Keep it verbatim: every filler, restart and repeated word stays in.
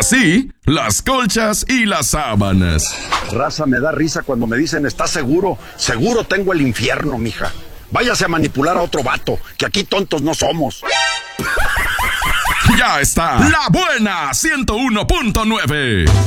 Así, las colchas y las sábanas. Raza, me da risa cuando me dicen, ¿estás seguro? Seguro tengo el infierno, mija. Váyase a manipular a otro vato, que aquí tontos no somos. Ya está, La Buena ciento uno punto nueve.